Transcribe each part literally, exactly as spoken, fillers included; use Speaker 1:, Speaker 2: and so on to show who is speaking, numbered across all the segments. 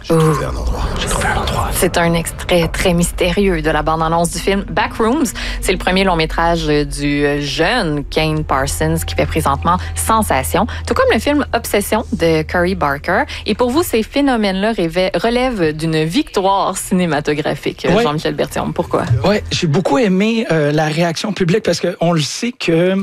Speaker 1: J'ai trouvé un endroit. J'ai trouvé un endroit.
Speaker 2: C'est un extrait très mystérieux de la bande-annonce du film Backrooms. C'est le premier long métrage du jeune Kane Parsons qui fait présentement sensation, tout comme le film Obsession de Cory Barker. Et pour vous, ces phénomènes-là relèvent d'une victoire cinématographique, oui. Jean-Michel Berthiaume. Pourquoi?
Speaker 3: Oui, j'ai beaucoup aimé euh, la réaction publique parce qu'on le sait que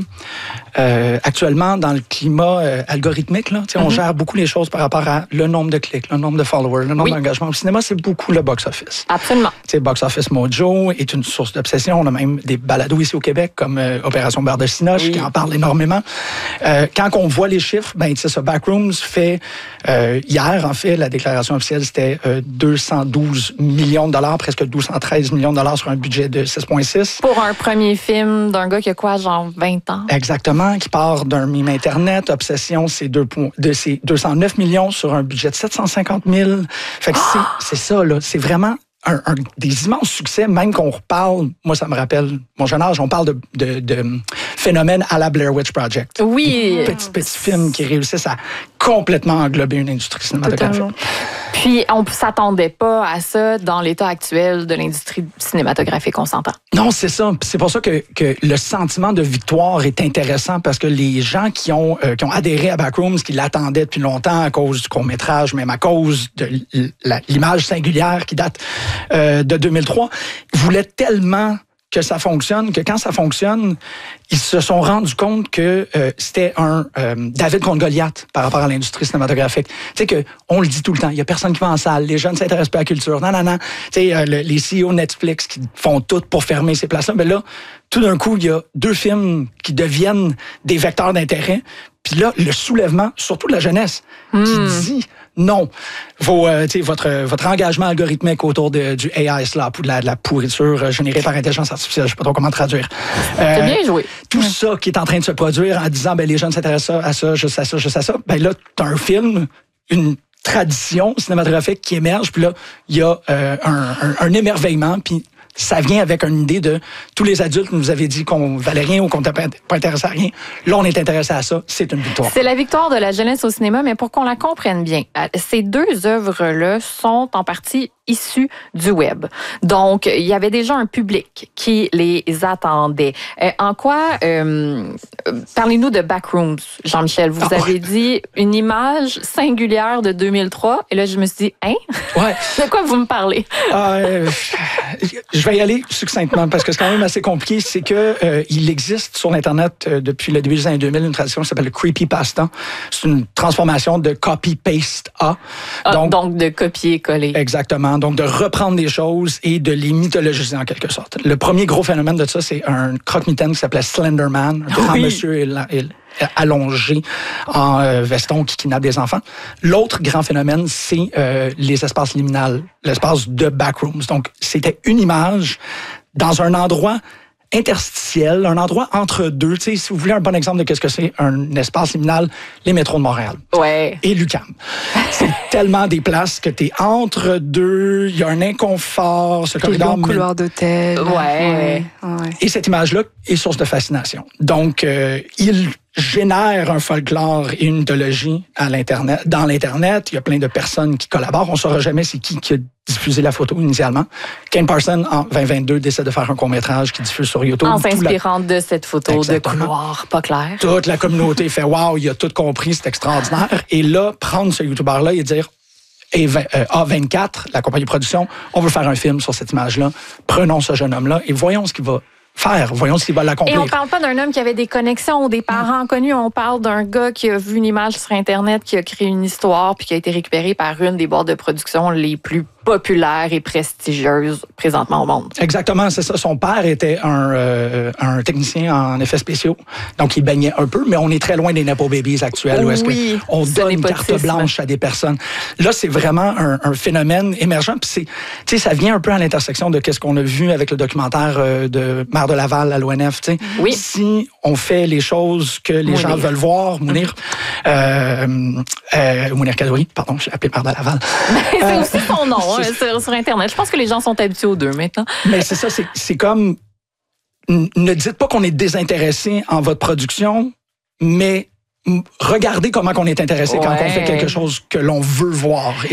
Speaker 3: euh, actuellement, dans le climat euh, algorithmique, là, mm-hmm. on gère beaucoup les choses par rapport à le nombre de clics, le nombre de followers, le nombre oui. d'engagements. Au cinéma, c'est beaucoup le box-office.
Speaker 2: Absolument.
Speaker 3: T'sais, Box Office Mojo est une source d'obsession. On a même des balados ici au Québec, comme euh, Opération Beurre de Cinoche, oui. qui en parle énormément. Euh, quand on voit les chiffres, ben, c'est ça, Backrooms fait, euh, hier, en fait, la déclaration officielle, c'était euh, deux cent douze millions de dollars, presque deux cent treize millions de dollars sur un budget de six virgule six.
Speaker 2: Pour un premier film d'un gars qui a quoi, genre vingt ans?
Speaker 3: Exactement, qui part d'un mime Internet. Obsession, c'est deux, de, c'est deux cent neuf millions sur un budget de sept cent cinquante mille. Fait que oh! c'est, c'est ça, là. C'est vraiment Un, un, des immenses succès, même qu'on reparle, moi ça me rappelle mon jeune âge, on parle de, de, de phénomènes à la Blair Witch Project.
Speaker 2: Oui.
Speaker 3: Des petits, petits films qui réussissent à complètement englober une industrie cinématographique.
Speaker 2: Totalement. Puis on ne s'attendait pas à ça dans l'état actuel de l'industrie cinématographique, on s'entend.
Speaker 3: Non, c'est ça. C'est pour ça que, que le sentiment de victoire est intéressant parce que les gens qui ont, euh, qui ont adhéré à Backrooms, qui l'attendaient depuis longtemps à cause du court-métrage, même à cause de l'image singulière qui date euh, de deux mille trois, voulaient tellement que ça fonctionne, que quand ça fonctionne, ils se sont rendus compte que euh, c'était un euh, David contre Goliath par rapport à l'industrie cinématographique. Tu sais que on le dit tout le temps, il y a personne qui va en salle, les jeunes ne s'intéressent pas à la culture, non, non, non. Tu sais, euh, le, les C E O Netflix qui font tout pour fermer ces places-là, mais là, tout d'un coup, il y a deux films qui deviennent des vecteurs d'intérêt. Puis là, le soulèvement, surtout de la jeunesse, mmh. qui dit non. Vos, euh, votre, votre engagement algorithmique autour de, du A I slap ou de la, de la pourriture générée par intelligence artificielle, je ne sais pas trop comment traduire.
Speaker 2: Euh, C'est bien joué.
Speaker 3: Tout mmh. ça qui est en train de se produire en disant ben les jeunes s'intéressent à ça, juste à ça, juste à ça. Ben là, tu as un film, une tradition cinématographique qui émerge, puis là, il y a euh, un, un, un émerveillement, puis ça vient avec une idée de tous les adultes nous avaient dit qu'on valait rien ou qu'on n'était pas intéressé à rien. Là, on est intéressé à ça. C'est une victoire.
Speaker 2: C'est la victoire de la jeunesse au cinéma, mais pour qu'on la comprenne bien, ces deux œuvres-là sont en partie issues du web. Donc, il y avait déjà un public qui les attendait. Euh, en quoi, euh, parlez-nous de Backrooms, Jean-Michel. Vous ah, avez ouais. dit une image singulière de deux mille trois. Et là, je me suis dit, hein?
Speaker 3: Ouais.
Speaker 2: De quoi vous me parlez?
Speaker 3: Euh, je vais y aller succinctement parce que c'est quand même assez compliqué. C'est que euh, il existe sur Internet euh, depuis le début des années deux mille une tradition qui s'appelle le creepypasta. C'est une transformation de copy-paste-a.
Speaker 2: Ah, donc, donc de copier-coller.
Speaker 3: Exactement. Donc, de reprendre des choses et de les mythologiser en quelque sorte. Le premier gros phénomène de ça, c'est un croque-mitaine qui s'appelait Slender Man, un grand oui. monsieur et, et, allongé en euh, veston qui kidnappe des enfants. L'autre grand phénomène, c'est euh, les espaces liminales, l'espace de Backrooms. Donc, c'était une image dans un endroit interstitiel, un endroit entre deux. Tu sais, si vous voulez un bon exemple de qu'est-ce que c'est un espace liminal, les métros de Montréal.
Speaker 2: Ouais.
Speaker 3: Et l'U Q A M. C'est tellement des places que t'es entre deux, il y a un inconfort, ce corridor.
Speaker 4: Les longs couloirs d'hôtel.
Speaker 2: Ouais.
Speaker 4: ouais. ouais.
Speaker 3: Et cette image-là est source de fascination. Donc, euh, il génère un folklore et une mythologie à l'Internet. Dans l'Internet, il y a plein de personnes qui collaborent. On ne saura jamais c'est qui qui a diffusé la photo initialement. Kane Parsons, en vingt vingt-deux, décide de faire un court-métrage qui diffuse sur YouTube.
Speaker 2: En s'inspirant la... de cette photo
Speaker 3: Exactement.
Speaker 2: De couloir pas clair.
Speaker 3: Toute la communauté fait « Wow, il a tout compris, c'est extraordinaire ». Et là, prendre ce YouTuber-là et dire et A vingt-quatre, la compagnie de production, on veut faire un film sur cette image-là. Prenons ce jeune homme-là et voyons ce qu'il va faire. Voyons s'il va l'accomplir.
Speaker 2: Et on parle pas d'un homme qui avait des connexions ou des parents mmh. connus. On parle d'un gars qui a vu une image sur Internet, qui a créé une histoire puis qui a été récupérée par une des boîtes de production les plus populaires et prestigieuses présentement au monde.
Speaker 3: Exactement, c'est ça. Son père était un, euh, un technicien en effets spéciaux. Donc, il baignait un peu, mais on est très loin des Nepo Babies actuels
Speaker 2: oui,
Speaker 3: où est-ce qu'on donne une carte blanche à des personnes. Là, c'est vraiment un, un phénomène émergent. Puis c'est, tu sais, ça vient un peu à l'intersection de qu'est-ce qu'on a vu avec le documentaire de Maire de Laval à l'O N F. Tu sais.
Speaker 2: Oui.
Speaker 3: Si on fait les choses que les
Speaker 2: Mounir.
Speaker 3: gens veulent voir, Mounir, euh, euh, Mounir Kadouri, pardon, je l'ai appelé Maire de Laval.
Speaker 2: c'est euh, aussi son nom. Sur, sur Internet. Je pense que les gens sont habitués aux deux maintenant.
Speaker 3: Mais c'est ça, c'est, c'est comme... Ne dites pas qu'on est désintéressé en votre production, mais regardez comment on est intéressé ouais. quand on fait quelque chose que l'on veut voir.